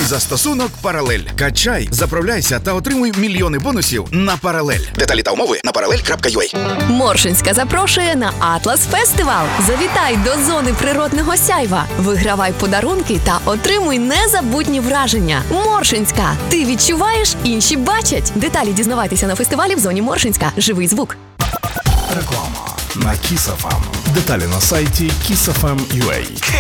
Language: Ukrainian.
застосунок «Паралель». Качай, заправляйся та отримуй мільйони бонусів на «Паралель». Деталі та умови на parallel.ua. Моршинська запрошує на Атлас Фестивал. Завітай до зони природного сяйва. Вигравай подарунки та отримуй незабутні враження. Моршинська. Ти відчуваєш, інші бачать. Деталі дізнавайтеся на фестивалі в зоні Моршинська. Живий звук. Реклама на Kiss FM. Деталі на сайті kissfm.ua.